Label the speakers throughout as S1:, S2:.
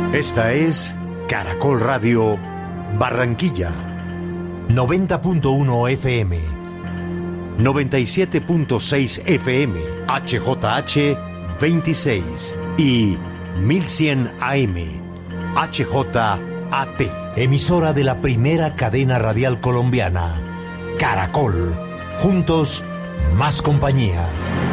S1: Esta es Caracol Radio Barranquilla, 90.1 FM, 97.6 FM, HJH 26 y 1100 AM, HJAT, emisora de la primera cadena radial colombiana, Caracol, juntos, más compañía.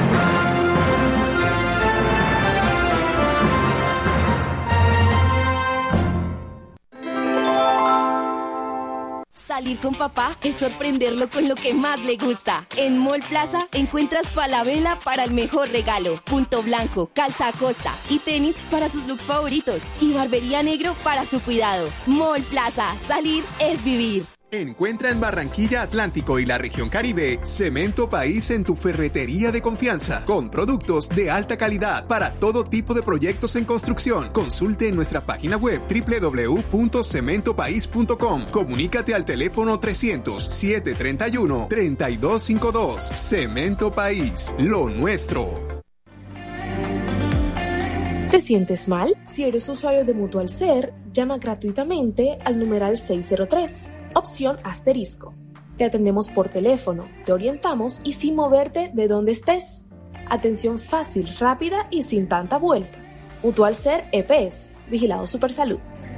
S2: Salir con papá es sorprenderlo con lo que más le gusta. En Mall Plaza encuentras Falabella para el mejor regalo, Punto Blanco, Calza Acosta y tenis para sus looks favoritos y Barbería Negro para su cuidado. Mall Plaza, salir es vivir.
S3: Encuentra en Barranquilla Atlántico y la región Caribe Cemento País en tu ferretería de confianza, con productos de alta calidad para todo tipo de proyectos en construcción. Consulte en nuestra página web www.cementopaís.com. Comunícate al teléfono 300-731-3252. Cemento País, lo nuestro.
S4: ¿Te sientes mal? Si eres usuario de Mutual Ser, llama gratuitamente al numeral 603. Opción asterisco. Te atendemos por teléfono, te orientamos y sin moverte de donde estés. Atención fácil, rápida y sin tanta vuelta. Mutual Ser EPS, Vigilado Supersalud.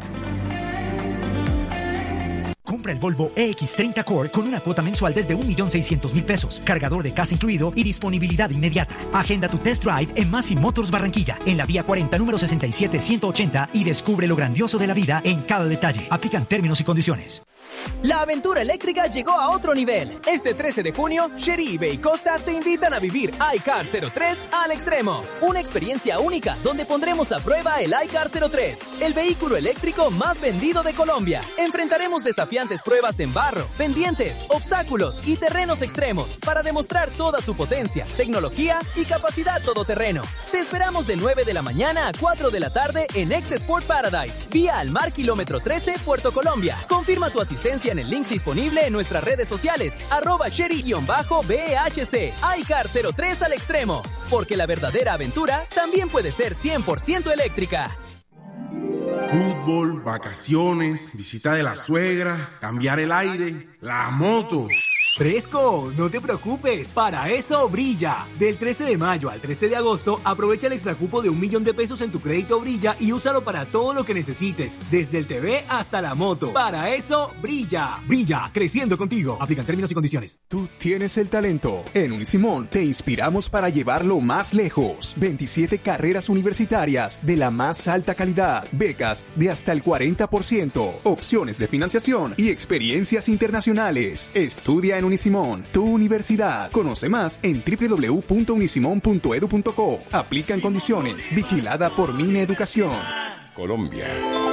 S5: Compra el Volvo EX30 Core con una cuota mensual desde 1.600.000 pesos, cargador de casa incluido y disponibilidad inmediata. Agenda tu test drive en Massey Motors Barranquilla, en la vía 40 número 67180 y descubre lo grandioso de la vida en cada detalle. Aplican términos y condiciones.
S6: La aventura eléctrica llegó a otro nivel. Este 13 de junio, Chery y Bay Costa te invitan a vivir iCar 03 al extremo. Una experiencia única donde pondremos a prueba el iCar 03, el vehículo eléctrico más vendido de Colombia. Enfrentaremos desafiantes pruebas en barro, pendientes, obstáculos y terrenos extremos para demostrar toda su potencia, tecnología y capacidad todoterreno. Te esperamos de 9 de la mañana a 4 de la tarde en Ex Sport Paradise, vía Almar Kilómetro 13, Puerto Colombia. Confirma tu asistencia en el link disponible en nuestras redes sociales, @Chery_BHC, iCar 03 al extremo, porque la verdadera aventura también puede ser 100% eléctrica.
S7: Fútbol, vacaciones, visita de la suegra, cambiar el aire, la moto.
S8: Fresco, no te preocupes, para eso Brilla. Del 13 de mayo al 13 de agosto, aprovecha el extracupo de 1 millón de pesos en tu crédito Brilla y úsalo para todo lo que necesites, desde el TV hasta la moto. Para eso Brilla. Brilla, creciendo contigo. Aplican términos y condiciones.
S3: Tú tienes el talento. En Unisimón te inspiramos para llevarlo más lejos. 27 carreras universitarias de la más alta calidad, becas de hasta el 40%, opciones de financiación y experiencias internacionales. Estudia en Unisimón, tu universidad. Conoce más en www.unisimon.edu.co. Aplican condiciones. Vigilada por Mineducación.
S9: Colombia.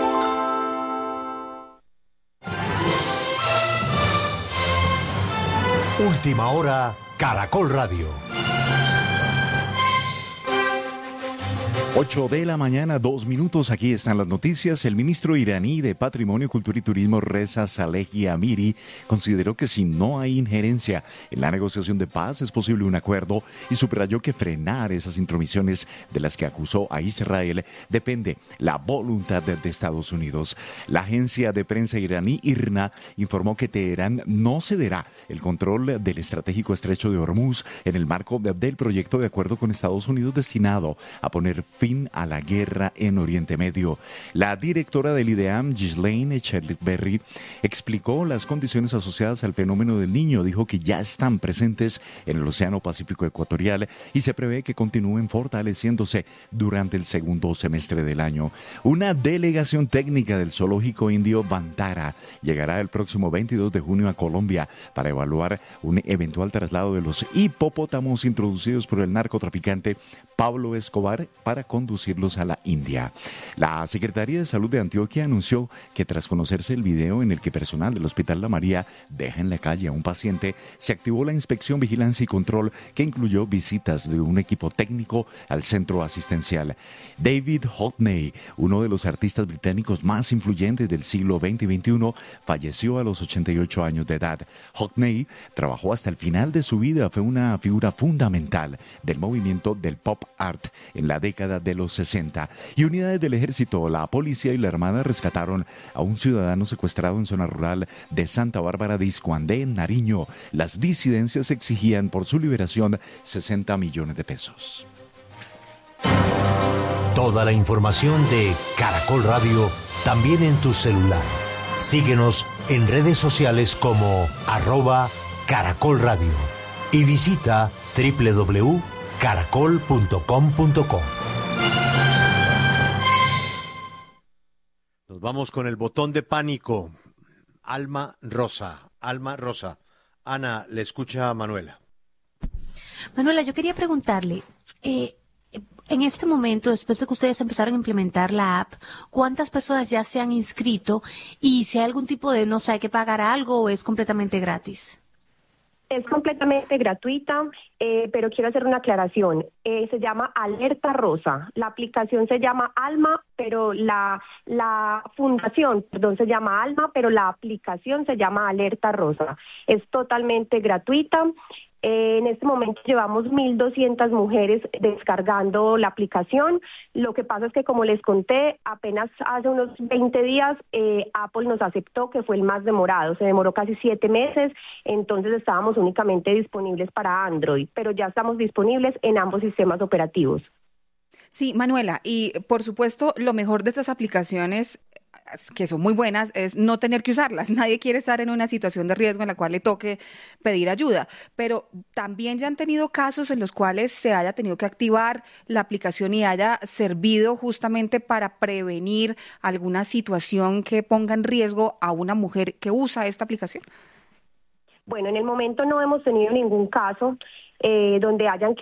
S1: Última hora, Caracol Radio.
S10: 8 de la mañana, 2 minutos. Aquí están las noticias. El ministro iraní de Patrimonio, Cultura y Turismo, Reza Salehi Amiri, consideró que si no hay injerencia en la negociación de paz es posible un acuerdo y subrayó que frenar esas intromisiones de las que acusó a Israel depende la voluntad de Estados Unidos. La agencia de prensa iraní IRNA informó que Teherán no cederá el control del estratégico estrecho de Hormuz en el marco del proyecto de acuerdo con Estados Unidos destinado a poner fin a la guerra en Oriente Medio. La directora del IDEAM, Ghislaine Echeniberry, explicó las condiciones asociadas al fenómeno del Niño. Dijo que ya están presentes en el Océano Pacífico Ecuatorial y se prevé que continúen fortaleciéndose durante el segundo semestre del año. Una delegación técnica del zoológico indio Bantara llegará el próximo 22 de junio a Colombia para evaluar un eventual traslado de los hipopótamos introducidos por el narcotraficante Pablo Escobar para conducirlos a la India. La Secretaría de Salud de Antioquia anunció que tras conocerse el video en el que personal del Hospital La María deja en la calle a un paciente, se activó la inspección, vigilancia y control que incluyó visitas de un equipo técnico al centro asistencial. David Hockney, uno de los artistas británicos más influyentes del siglo XX y XXI, falleció a los 88 años de edad. Hockney trabajó hasta el final de su vida, fue una figura fundamental del movimiento del pop art en la década de los 60. Y unidades del ejército, la policía y la armada rescataron a un ciudadano secuestrado en zona rural de Santa Bárbara de Iscuandé, en Nariño. Las disidencias exigían por su liberación 60 millones de pesos.
S1: Toda la información de Caracol Radio también en tu celular. Síguenos en redes sociales como @Caracol Radio y visita www.caracol.com.co.
S9: Nos vamos con el botón de pánico. Alma Rosa. Ana, le escucha a Manuela.
S11: Manuela, yo quería preguntarle, en este momento, después de que ustedes empezaron a implementar la app, ¿cuántas personas ya se han inscrito? Y si hay algún tipo de, no sé, hay que pagar algo o es completamente gratis.
S12: Es completamente gratuita, pero quiero hacer una aclaración. Se llama Alerta Rosa. La aplicación se llama Alma, pero la fundación, se llama Alma, pero la aplicación se llama Alerta Rosa. Es totalmente gratuita. En este momento llevamos 1.200 mujeres descargando la aplicación. Lo que pasa es que, como les conté, apenas hace unos 20 días Apple nos aceptó, que fue el más demorado. Se demoró casi 7 meses, entonces estábamos únicamente disponibles para Android, pero ya estamos disponibles en ambos sistemas operativos.
S13: Sí, Manuela, y por supuesto lo mejor de estas aplicaciones, que son muy buenas, es no tener que usarlas. Nadie quiere estar en una situación de riesgo en la cual le toque pedir ayuda, pero también ya han tenido casos en los cuales se haya tenido que activar la aplicación y haya servido justamente para prevenir alguna situación que ponga en riesgo a una mujer que usa esta aplicación.
S12: Bueno, en el momento no hemos tenido ningún caso donde hayan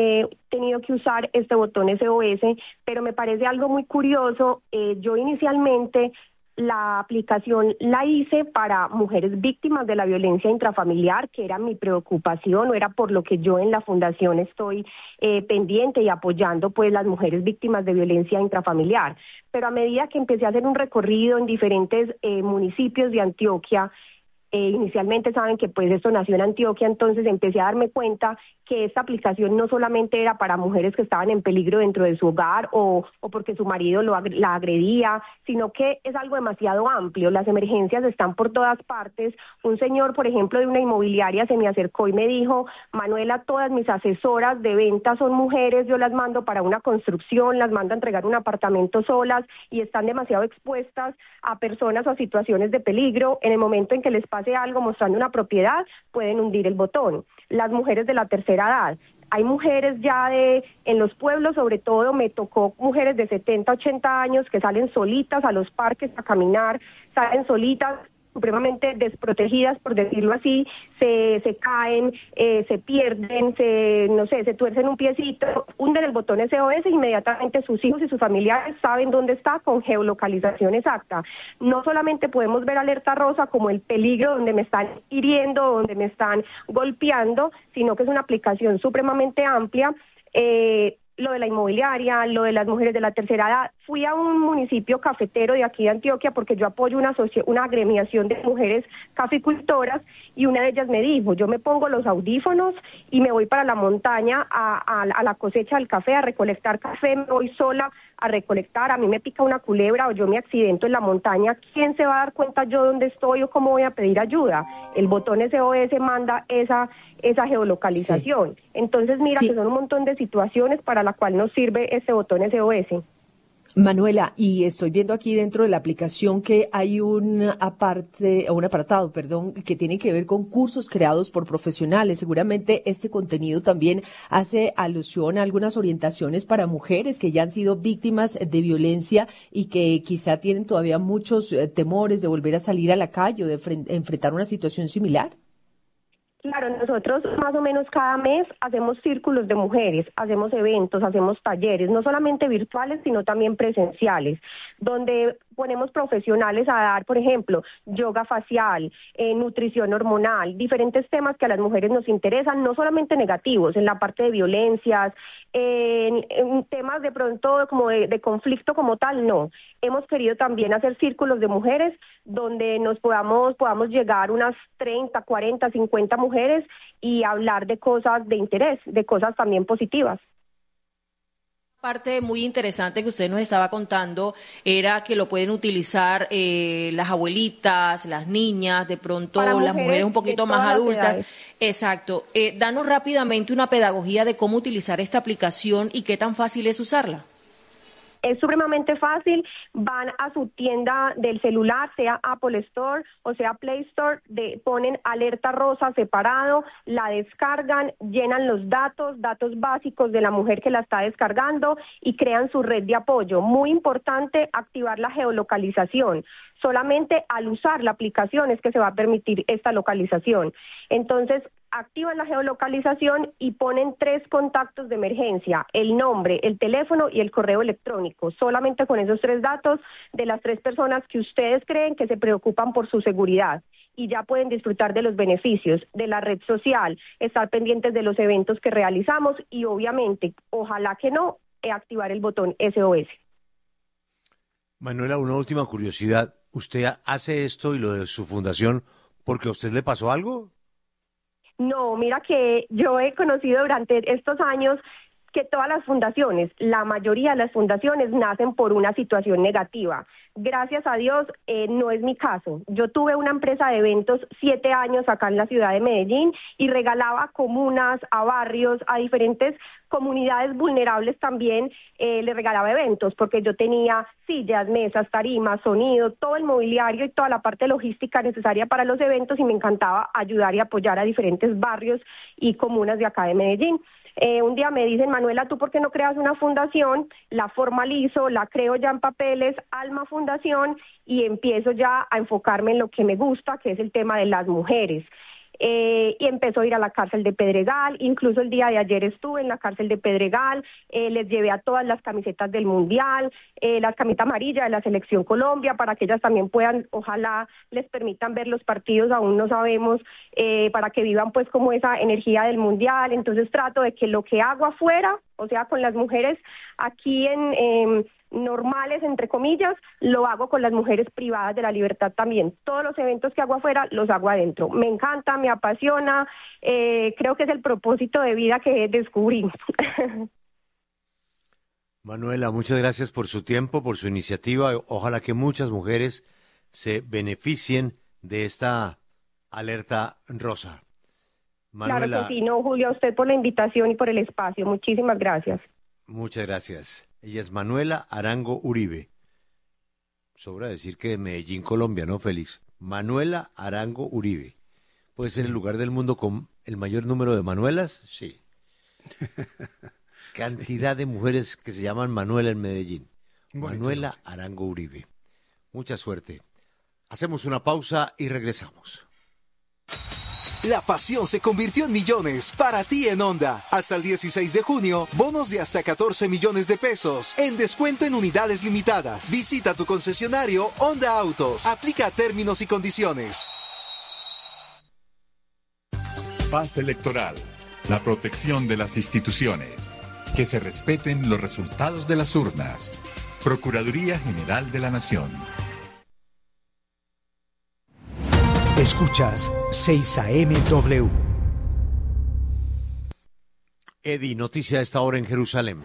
S12: tenido que usar este botón SOS, pero me parece algo muy curioso. Yo inicialmente la aplicación la hice para mujeres víctimas de la violencia intrafamiliar, que era mi preocupación, o era por lo que yo en la fundación estoy pendiente y apoyando pues las mujeres víctimas de violencia intrafamiliar. Pero a medida que empecé a hacer un recorrido en diferentes municipios de Antioquia, inicialmente saben que pues esto nació en Antioquia, entonces empecé a darme cuenta que esta aplicación no solamente era para mujeres que estaban en peligro dentro de su hogar o porque su marido la agredía, sino que es algo demasiado amplio. Las emergencias están por todas partes. Un señor, por ejemplo, de una inmobiliaria se me acercó y me dijo: Manuela, todas mis asesoras de venta son mujeres, yo las mando para una construcción, las mando a entregar un apartamento solas y están demasiado expuestas a personas o a situaciones de peligro. En el momento en que les pase algo mostrando una propiedad, pueden hundir el botón. Las mujeres de la tercera edad. Hay mujeres ya en los pueblos, sobre todo me tocó mujeres de 70, 80 años que salen solitas a los parques a caminar, salen solitas, supremamente desprotegidas, por decirlo así, se caen, se pierden, se tuercen un piecito, hunden el botón SOS e inmediatamente sus hijos y sus familiares saben dónde está con geolocalización exacta. No solamente podemos ver alerta rosa como el peligro donde me están hiriendo, donde me están golpeando, sino que es una aplicación supremamente amplia. Lo de la inmobiliaria, lo de las mujeres de la tercera edad. Fui a un municipio cafetero de aquí de Antioquia porque yo apoyo una agremiación de mujeres caficultoras y una de ellas me dijo: yo me pongo los audífonos y me voy para la montaña a la cosecha del café, a recolectar café, me voy sola a recolectar, a mí me pica una culebra o yo me accidento en la montaña, ¿quién se va a dar cuenta yo dónde estoy o cómo voy a pedir ayuda? El botón SOS manda esa geolocalización. Sí. Entonces mira, sí, que son un montón de situaciones para la cual nos sirve ese botón SOS.
S14: Manuela, y estoy viendo aquí dentro de la aplicación que hay un apartado, que tiene que ver con cursos creados por profesionales. Seguramente este contenido también hace alusión a algunas orientaciones para mujeres que ya han sido víctimas de violencia y que quizá tienen todavía muchos temores de volver a salir a la calle o de enfrentar una situación similar.
S12: Claro, nosotros más o menos cada mes hacemos círculos de mujeres, hacemos eventos, hacemos talleres, no solamente virtuales, sino también presenciales, donde ponemos profesionales a dar, por ejemplo, yoga facial, nutrición hormonal, diferentes temas que a las mujeres nos interesan, no solamente negativos, en la parte de violencias, en temas de pronto como de conflicto como tal, no. Hemos querido también hacer círculos de mujeres donde nos podamos llegar unas 30, 40, 50 mujeres y hablar de cosas de interés, de cosas también positivas.
S15: Parte muy interesante que usted nos estaba contando era que lo pueden utilizar las abuelitas, las niñas, de pronto las mujeres un poquito más adultas. Exacto. Danos rápidamente una pedagogía de cómo utilizar esta aplicación y qué tan fácil es usarla.
S12: Es supremamente fácil, van a su tienda del celular, sea Apple Store o sea Play Store, ponen alerta rosa separado, la descargan, llenan los datos básicos de la mujer que la está descargando y crean su red de apoyo. Muy importante activar la geolocalización. Solamente al usar la aplicación es que se va a permitir esta localización. Entonces, activan la geolocalización y ponen 3 contactos de emergencia, el nombre, el teléfono y el correo electrónico. Solamente con esos 3 datos de las 3 personas que ustedes creen que se preocupan por su seguridad. Y ya pueden disfrutar de los beneficios de la red social, estar pendientes de los eventos que realizamos y obviamente, ojalá que no, activar el botón SOS.
S9: Manuela, una última curiosidad. ¿Usted hace esto y lo de su fundación porque a usted le pasó algo?
S12: No, mira que yo he conocido durante estos años que todas las fundaciones, la mayoría de las fundaciones nacen por una situación negativa. Gracias a Dios, no es mi caso. Yo tuve una empresa de eventos 7 años acá en la ciudad de Medellín y regalaba a comunas, a barrios, a diferentes comunidades vulnerables también, le regalaba eventos porque yo tenía sillas, mesas, tarimas, sonido, todo el mobiliario y toda la parte logística necesaria para los eventos y me encantaba ayudar y apoyar a diferentes barrios y comunas de acá de Medellín. Un día me dicen, Manuela, ¿tú por qué no creas una fundación? La formalizo, la creo ya en papeles, Alma Fundación, y empiezo ya a enfocarme en lo que me gusta, que es el tema de las mujeres. Y empezó a ir a la cárcel de Pedregal, incluso el día de ayer estuve en la cárcel de Pedregal, les llevé a todas las camisetas del Mundial, las camisetas amarillas de la Selección Colombia, para que ellas también puedan, ojalá les permitan ver los partidos, aún no sabemos, para que vivan pues como esa energía del Mundial. Entonces trato de que lo que hago afuera, o sea, con las mujeres aquí en normales, entre comillas, lo hago con las mujeres privadas de la libertad también. Todos los eventos que hago afuera los hago adentro. Me encanta, me apasiona, creo que es el propósito de vida que descubrí.
S9: Manuela, muchas gracias por su tiempo, por su iniciativa. Ojalá que muchas mujeres se beneficien de esta alerta rosa. Manuela,
S12: claro que sí, no, Julio, a usted por la invitación y por el espacio. Muchísimas gracias.
S9: Muchas gracias. Ella es Manuela Arango Uribe. Sobra decir que de Medellín, Colombia, ¿no, Félix? Manuela Arango Uribe. ¿Puede ser el lugar del mundo con el mayor número de Manuelas? Sí. Cantidad de mujeres que se llaman Manuela en Medellín. Manuela Arango Uribe. Mucha suerte. Hacemos una pausa y regresamos.
S16: La pasión se convirtió en millones para ti en Honda. Hasta el 16 de junio, bonos de hasta 14 millones de pesos en descuento en unidades limitadas. Visita tu concesionario Honda Autos. Aplica términos y condiciones.
S17: Paz electoral. La protección de las instituciones. Que se respeten los resultados de las urnas. Procuraduría General de la Nación.
S1: Escuchas 6am-W.
S9: Eddie, noticia a esta hora en Jerusalén.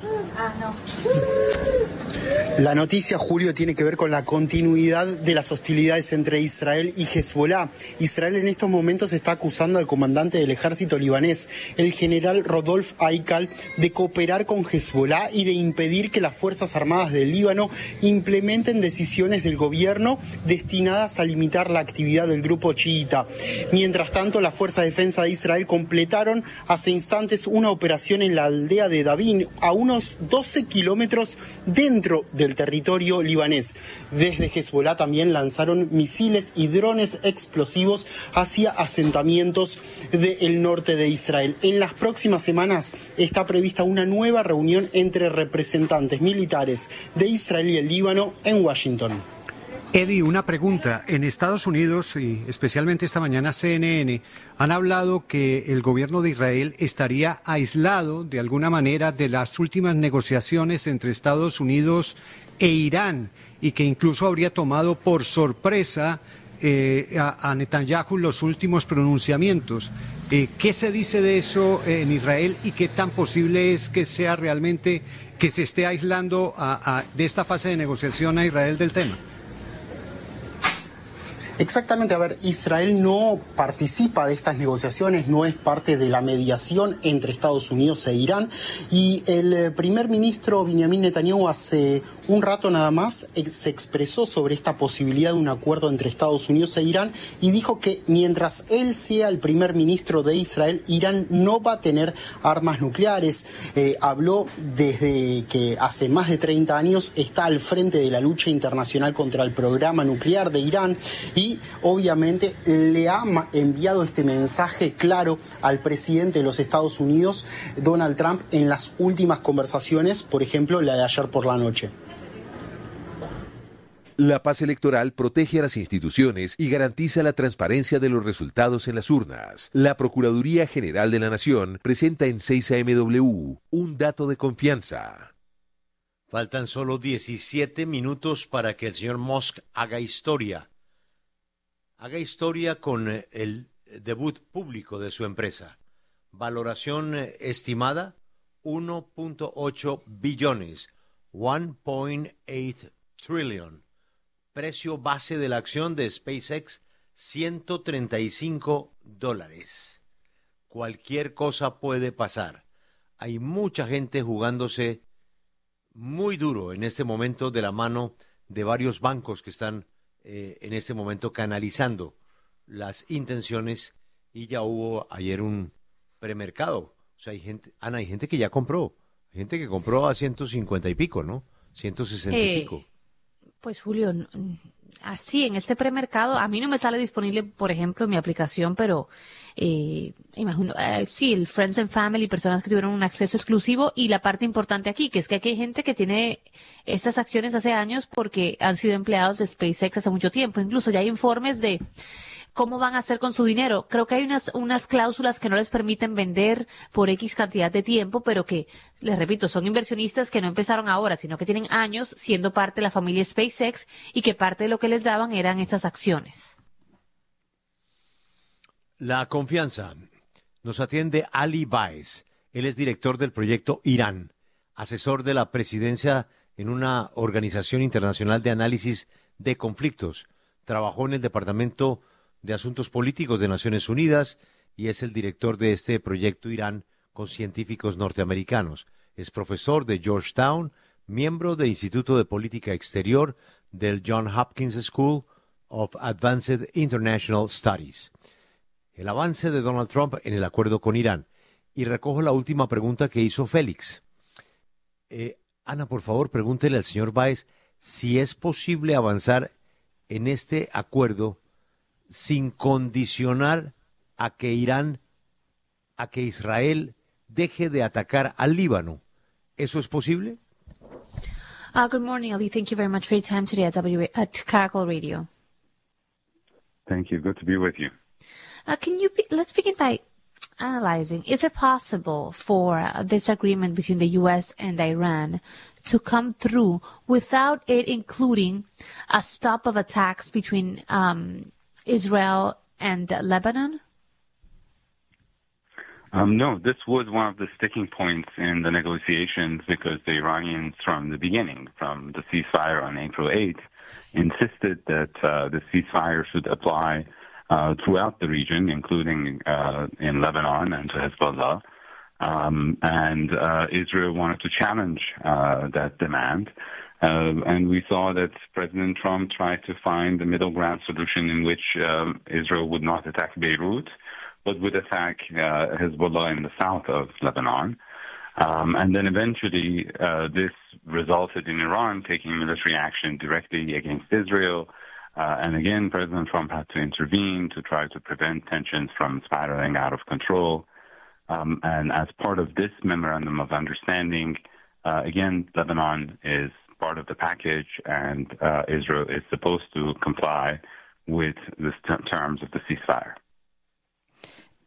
S18: La noticia, Julio, tiene que ver con la continuidad de las hostilidades entre Israel y Hezbollah. Israel en estos momentos está acusando al comandante del ejército libanés, el general Rodolf Aikal, de cooperar con Hezbollah y de impedir que las Fuerzas Armadas del Líbano implementen decisiones del gobierno destinadas a limitar la actividad del grupo chiita. Mientras tanto, las Fuerzas de Defensa de Israel completaron hace instantes una operación en la aldea de Davin, a unos 12 kilómetros dentro del territorio libanés. Desde Hezbollah también lanzaron misiles y drones explosivos hacia asentamientos del norte de Israel. En las próximas semanas está prevista una nueva reunión entre representantes militares de Israel y el Líbano en Washington.
S19: Eddie, una pregunta. En Estados Unidos, y especialmente esta mañana CNN, han hablado que el gobierno de Israel estaría aislado de alguna manera de las últimas negociaciones entre Estados Unidos e Irán y que incluso habría tomado por sorpresa a Netanyahu los últimos pronunciamientos. ¿Qué se dice de eso en Israel y qué tan posible es que sea realmente que se esté aislando de esta fase de negociación a Israel del tema?
S18: Exactamente, a ver, Israel no participa de estas negociaciones, no es parte de la mediación entre Estados Unidos e Irán, y el primer ministro Benjamin Netanyahu hace un rato nada más se expresó sobre esta posibilidad de un acuerdo entre Estados Unidos e Irán y dijo que mientras él sea el primer ministro de Israel, Irán no va a tener armas nucleares. Habló desde que hace más de 30 años está al frente de la lucha internacional contra el programa nuclear de Irán y obviamente le ha enviado este mensaje claro al presidente de los Estados Unidos, Donald Trump, en las últimas conversaciones, por ejemplo, la de ayer por la noche.
S20: La paz electoral protege a las instituciones y garantiza la transparencia de los resultados en las urnas. La Procuraduría General de la Nación presenta en 6AMW un dato de confianza.
S9: Faltan solo 17 minutos para que el señor Musk haga historia. Haga historia con el debut público de su empresa. Valoración estimada, 1.8 billones, 1.8 trillion. Precio base de la acción de SpaceX, $135. Cualquier cosa puede pasar. Hay mucha gente jugándose muy duro en este momento de la mano de varios bancos que están en este momento canalizando las intenciones, y ya hubo ayer un premercado. O sea, hay gente que ya compró. Hay gente que compró a 150 y pico, ¿no? 160 y pico.
S11: Pues Julio, así en este premercado, a mí no me sale disponible, por ejemplo, en mi aplicación, pero imagino, sí, el Friends and Family, personas que tuvieron un acceso exclusivo, y la parte importante aquí, que es que aquí hay gente que tiene estas acciones hace años porque han sido empleados de SpaceX hace mucho tiempo. Incluso ya hay informes de cómo van a hacer con su dinero. Creo que hay unas cláusulas que no les permiten vender por X cantidad de tiempo, pero que, les repito, son inversionistas que no empezaron ahora, sino que tienen años siendo parte de la familia SpaceX y que parte de lo que les daban eran estas acciones.
S9: La confianza. Nos atiende Ali Baez. Él es director del proyecto Irán, asesor de la presidencia en una organización internacional de análisis de conflictos. Trabajó en el Departamento de Asuntos Políticos de Naciones Unidas y es el director de este proyecto Irán con científicos norteamericanos. Es profesor de Georgetown, miembro del Instituto de Política Exterior del Johns Hopkins School of Advanced International Studies. El avance de Donald Trump en el acuerdo con Irán. Y recojo la última pregunta que hizo Félix. Ana, por favor, pregúntele al señor Baez si es posible avanzar en este acuerdo sin condicionar a que Israel deje de atacar al Líbano. ¿Eso es posible?
S11: Good morning, Ali. Thank you very much for your time today at Caracol Radio.
S21: Thank you. Good to be with you.
S11: Let's begin by analyzing, is it possible for this agreement between the U.S. and Iran to come through without it including a stop of attacks between Israel and Lebanon?
S21: No, this was one of the sticking points in the negotiations because the Iranians from the beginning, from the ceasefire on April 8th, insisted that the ceasefire should apply throughout the region, including in Lebanon and to Hezbollah. And Israel wanted to challenge that demand. And we saw that President Trump tried to find a middle ground solution in which Israel would not attack Beirut, but would attack Hezbollah in the south of Lebanon. And then eventually this resulted in Iran taking military action directly against Israel. And again, President Trump had to intervene to try to prevent tensions from spiraling out of control. And as part of this memorandum of understanding, again, Lebanon is part of the package, and Israel is supposed to comply with the terms of the ceasefire.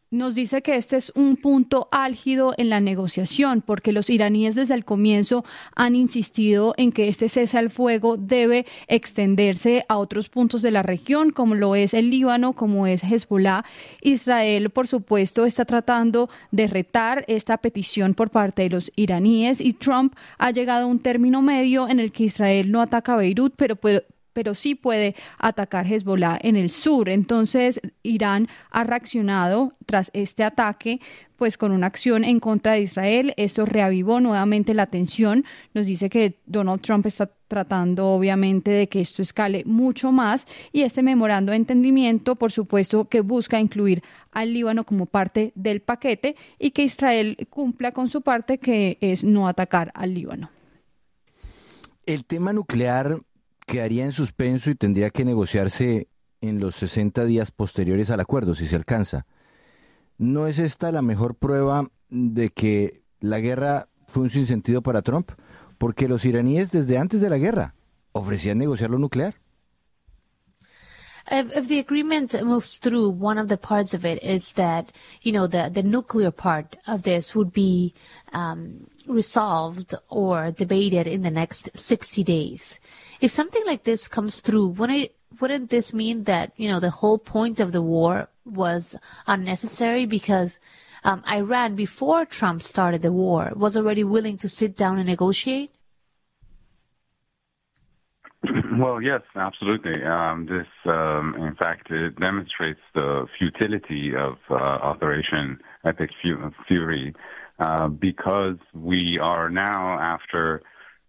S2: nos dice que este es un punto álgido en la negociación, porque los iraníes desde el comienzo han insistido en que este cese al fuego debe extenderse a otros puntos de la región, como lo es el Líbano, como es Hezbollah. Israel, por supuesto, está tratando de retar esta petición por parte de los iraníes, y Trump ha llegado a un término medio en el que Israel no ataca a Beirut, pero sí puede atacar Hezbollah en el sur. Entonces, Irán ha reaccionado tras este ataque, pues con una acción en contra de Israel. Esto reavivó nuevamente la tensión. Nos dice que Donald Trump está tratando, obviamente, de que esto escale mucho más, y este memorando de entendimiento, por supuesto, que busca incluir al Líbano como parte del paquete y que Israel cumpla con su parte, que es no atacar al Líbano.
S22: El tema nuclear quedaría en suspenso y tendría que negociarse en los 60 días posteriores al acuerdo, si se alcanza. ¿No es esta la mejor prueba de que la guerra fue un sinsentido para Trump? Porque los iraníes desde antes de la guerra ofrecían negociar lo nuclear.
S11: If the agreement moves through, one of the parts of it is that, the nuclear part of this would be resolved or debated in the next 60 days. If something like this comes through, wouldn't this mean that, the whole point of the war was unnecessary because Iran, before Trump started the war, was already willing to sit down and negotiate?
S21: Well, yes, absolutely. This, in fact, it demonstrates the futility of Operation Epic Fury because we are now, after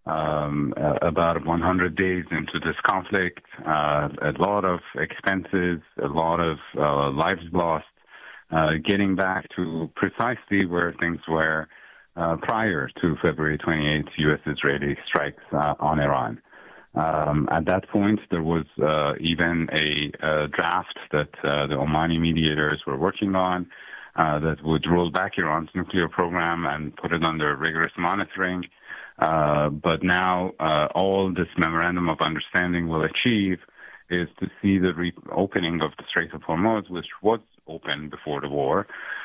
S21: about 100 days into this conflict, a lot of expenses, a lot of lives lost, getting back to precisely where things were prior to February 28th U.S.-Israeli strikes on Iran. At that point, there was even a draft that the Omani mediators were working on that would roll back Iran's nuclear program and put it under rigorous monitoring. But now all this memorandum of understanding will achieve is to see the reopening of the Strait of Hormuz, which was open before the war,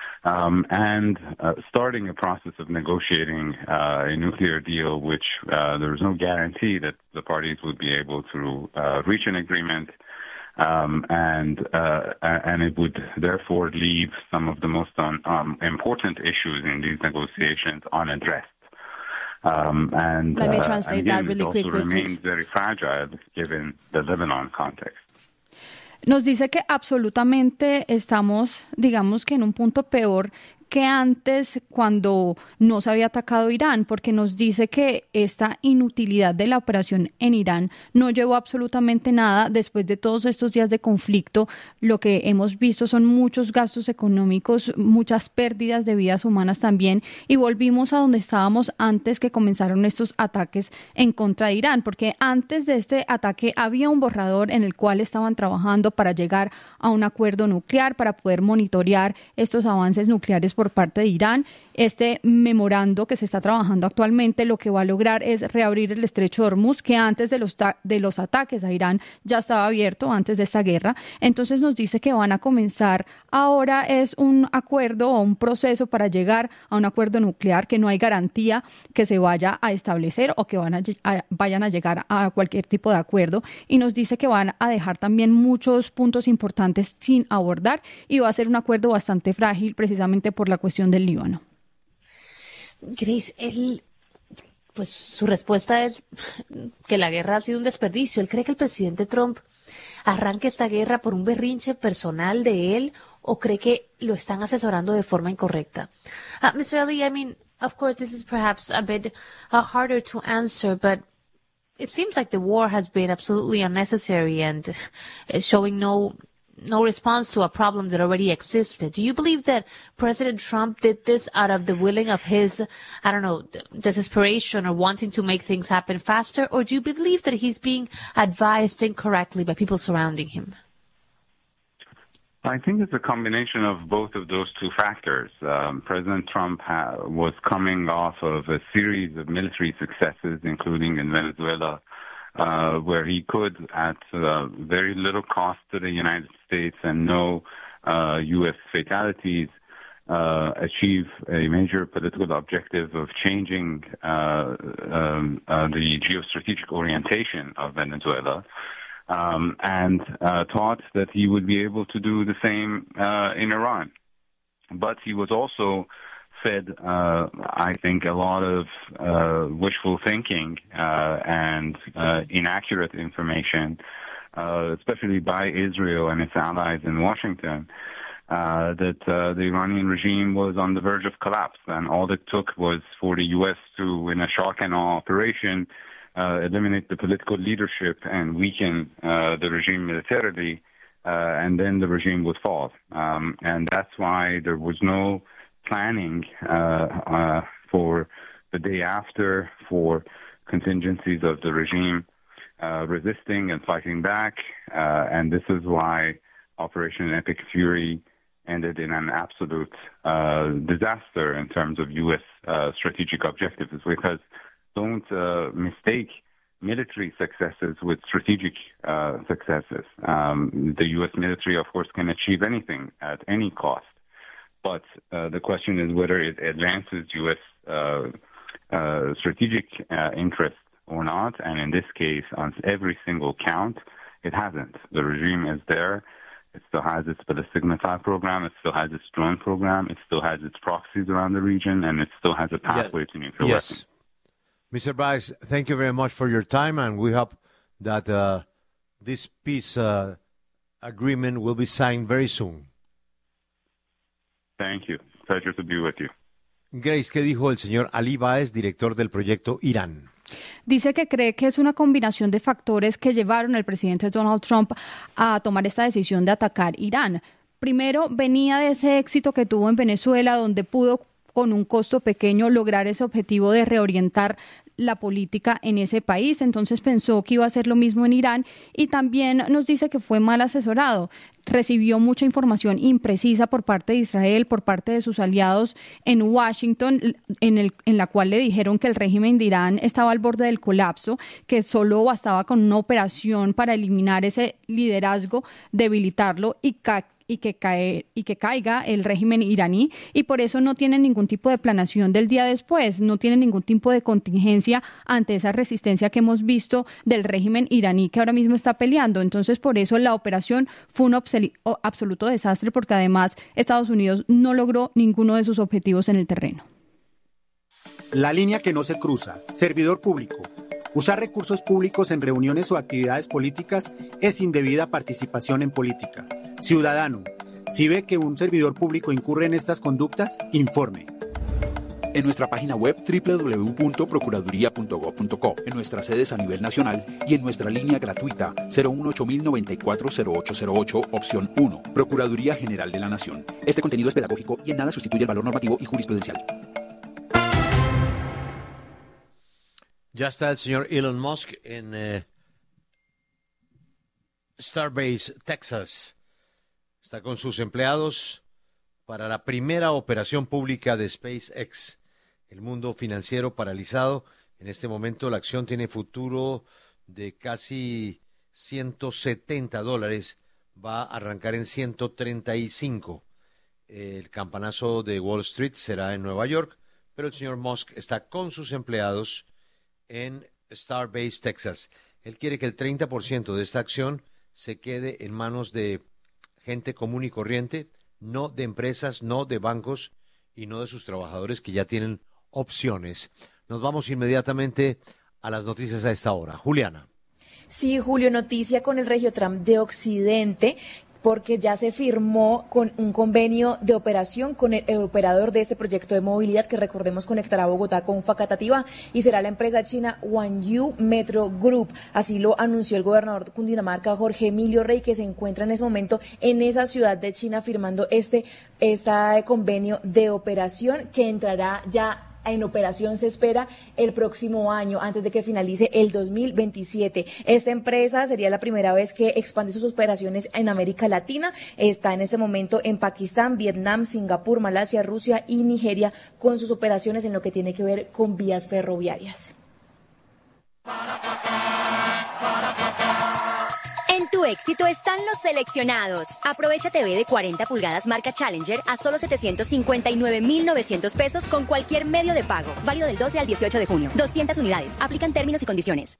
S21: and starting a process of negotiating a nuclear deal, which there is no guarantee that the parties would be able to reach an agreement, and it would therefore leave some of the most important issues in these negotiations unaddressed. And
S2: Let me translate
S21: again,
S2: that really
S21: it also
S2: quickly,
S21: remains
S2: please.
S21: very fragile given the Lebanon context.
S2: Nos dice que absolutamente estamos, digamos que en un punto peor que antes, cuando no se había atacado Irán, porque nos dice que esta inutilidad de la operación en Irán no llevó absolutamente nada. Después de todos estos días de conflicto, lo que hemos visto son muchos gastos económicos, muchas pérdidas de vidas humanas también, y volvimos a donde estábamos antes que comenzaron estos ataques en contra de Irán, porque antes de este ataque había un borrador en el cual estaban trabajando para llegar a un acuerdo nuclear, para poder monitorear estos avances nucleares por parte de Irán. Este memorando que se está trabajando actualmente lo que va a lograr es reabrir el estrecho de Hormuz, que antes de los ataques a Irán ya estaba abierto, antes de esta guerra. Entonces nos dice que van a comenzar ahora es un acuerdo o un proceso para llegar a un acuerdo nuclear, que no hay garantía que se vaya a establecer o que vayan a llegar a cualquier tipo de acuerdo, y nos dice que van a dejar también muchos puntos importantes sin abordar, y va a ser un acuerdo bastante frágil precisamente por la cuestión del Líbano.
S11: Grace, pues su respuesta es que la guerra ha sido un desperdicio. ¿Él cree que el presidente Trump arranque esta guerra por un berrinche personal de él o cree que lo están asesorando de forma incorrecta? Mr. Ali, I mean, of course, this is perhaps a bit harder to answer, but it seems like the war has been absolutely unnecessary and showing no response to a problem that already existed. Do you believe that President Trump did this out of the willing of his, I don't know, desperation or wanting to make things happen faster? Or do you believe that he's being advised incorrectly by people surrounding him?
S21: I think it's a combination of both of those two factors. President Trump was coming off of a series of military successes, including in Venezuela, where he could, at very little cost to the United States and no U.S. fatalities, achieve a major political objective of changing the geostrategic orientation of Venezuela, and thought that he would be able to do the same in Iran. But he was also fed, I think, a lot of wishful thinking and inaccurate information, especially by Israel and its allies in Washington, that the Iranian regime was on the verge of collapse, and all it took was for the U.S. to, in a shock and awe operation, eliminate the political leadership and weaken the regime militarily, and then the regime would fall. And that's why there was no planning for the day after for contingencies of the regime resisting and fighting back, and this is why Operation Epic Fury ended in an absolute disaster in terms of U.S. strategic objectives, because don't mistake military successes with strategic successes. The U.S. military, of course, can achieve anything at any cost, but the question is whether it advances U.S. Strategic interests or not, and in this case, on every single count, it hasn't. The regime is there. It still has its ballistic missile program. It still has its drone program. It still has its proxies around the region, and it still has a pathway to nuclear weapons.
S9: Mr. Bryce, thank you very much for your time, and we hope that this peace agreement will be signed very soon.
S21: Thank you. Pleasure to be with you.
S9: Grace, ¿qué dijo el señor Ali Baez, director del proyecto Irán?
S2: Dice que cree que es una combinación de factores que llevaron al presidente Donald Trump a tomar esta decisión de atacar Irán. Primero, venía de ese éxito que tuvo en Venezuela, donde pudo, con un costo pequeño, lograr ese objetivo de reorientar la política en ese país. Entonces pensó que iba a hacer lo mismo en Irán, y también nos dice que fue mal asesorado. Recibió mucha información imprecisa por parte de Israel, por parte de sus aliados en Washington, en la cual le dijeron que el régimen de Irán estaba al borde del colapso, que solo bastaba con una operación para eliminar ese liderazgo, debilitarlo y que caiga el régimen iraní, y por eso no tienen ningún tipo de planeación del día después, no tienen ningún tipo de contingencia ante esa resistencia que hemos visto del régimen iraní que ahora mismo está peleando. Entonces, por eso la operación fue un absoluto desastre, porque además Estados Unidos no logró ninguno de sus objetivos en el terreno.
S4: La línea que no se cruza. Servidor público. Usar recursos públicos en reuniones o actividades políticas es indebida participación en política. Ciudadano, si ve que un servidor público incurre en estas conductas, informe.
S5: En nuestra página web www.procuraduría.gov.co, en nuestras sedes a nivel nacional y en nuestra línea gratuita 018-094-0808, opción 1. Procuraduría General de la Nación. Este contenido es pedagógico y en nada sustituye el valor normativo y jurisprudencial.
S9: Ya está el señor Elon Musk en Starbase, Texas. Está con sus empleados para la primera operación pública de SpaceX. El mundo financiero paralizado. En este momento la acción tiene futuro de casi $170. Va a arrancar en 135. El campanazo de Wall Street será en Nueva York, pero el señor Musk está con sus empleados en Starbase, Texas. Él quiere que el 30% de esta acción se quede en manos de gente común y corriente, no de empresas, no de bancos y no de sus trabajadores que ya tienen opciones. Nos vamos inmediatamente a las noticias a esta hora. Juliana.
S23: Sí, Julio, noticia con el Regiotram de Occidente, porque ya se firmó con un convenio de operación con el operador de este proyecto de movilidad, que recordemos conectará Bogotá con Facatativá, y será la empresa china Wanyu Metro Group. Así lo anunció el gobernador de Cundinamarca, Jorge Emilio Rey, que se encuentra en ese momento en esa ciudad de China firmando este convenio de operación, que entrará ya en operación, se espera, el próximo año, antes de que finalice el 2027. Esta empresa sería la primera vez que expande sus operaciones en América Latina. Está en este momento en Pakistán, Vietnam, Singapur, Malasia, Rusia y Nigeria, con sus operaciones en lo que tiene que ver con vías ferroviarias.
S24: En tu
S6: tu éxito están los seleccionados. Aprovecha TV de 40 pulgadas marca Challenger a solo 759.900 pesos con cualquier medio de pago. Válido del 12 al 18 de junio. 200 unidades. Aplican términos y condiciones.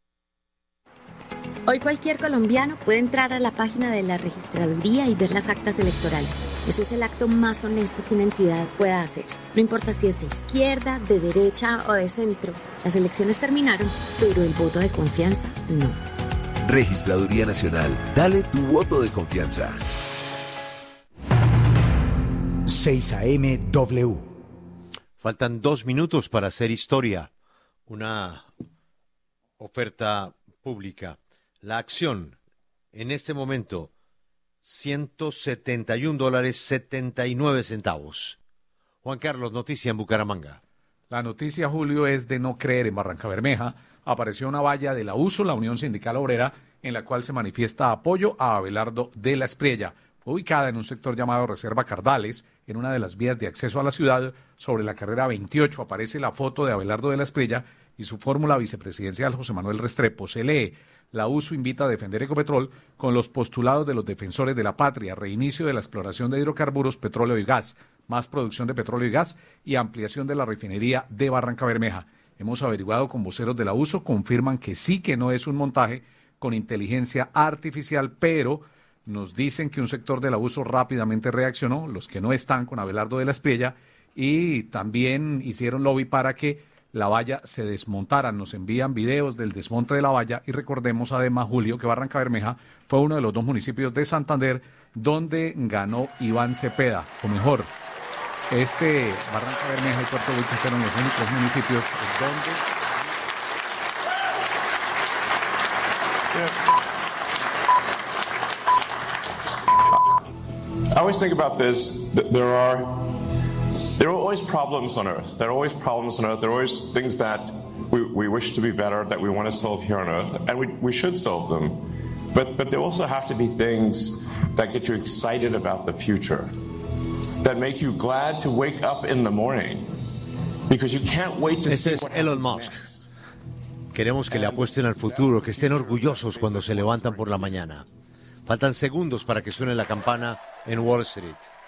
S7: Hoy cualquier colombiano puede entrar a la página de la registraduría y ver las actas electorales. Eso es el acto más honesto que una entidad pueda hacer. No importa si es de izquierda, de derecha o de centro. Las elecciones terminaron, pero el voto de confianza no.
S20: Registraduría Nacional. Dale tu voto de confianza.
S1: 6 AM W.
S9: Faltan 2 minutos para hacer historia. Una oferta pública. La acción, en este momento, $171.79. Juan Carlos, noticia en Bucaramanga.
S8: La noticia, Julio, es de no creer en Barrancabermeja. Apareció una valla de la USO, la Unión Sindical Obrera, en la cual se manifiesta apoyo a Abelardo de la Espriella. Fue ubicada en un sector llamado Reserva Cardales, en una de las vías de acceso a la ciudad. Sobre la carrera 28 aparece la foto de Abelardo de la Espriella y su fórmula vicepresidencial José Manuel Restrepo. Se lee: la USO invita a defender Ecopetrol con los postulados de los defensores de la patria, reinicio de la exploración de hidrocarburos, petróleo y gas, más producción de petróleo y gas y ampliación de la refinería de Barrancabermeja. Hemos averiguado con voceros de la USO, confirman que sí, que no es un montaje con inteligencia artificial, pero nos dicen que un sector de la USO rápidamente reaccionó, los que no están con Abelardo de la Espriella, y también hicieron lobby para que la valla se desmontara. Nos envían videos del desmonte de la valla y recordemos además, Julio, que Barrancabermeja fue uno de los 2 municipios de Santander donde ganó Iván Cepeda, o mejor, Barrancabermeja y Puerto Wilches fueron los únicos municipios donde...
S24: I always think about this. There are always problems on Earth. There are always problems on Earth. There are always things that we wish to be better, that we want to solve here on Earth, and we should solve them. But there also have to be things that get you excited about the future, that make you glad to wake up in the morning, because you can't wait to see
S9: Ese es Elon Musk. Queremos que le apuesten al futuro, que estén orgullosos cuando se levantan por la mañana. Faltan segundos para que suene la campana en Wall Street.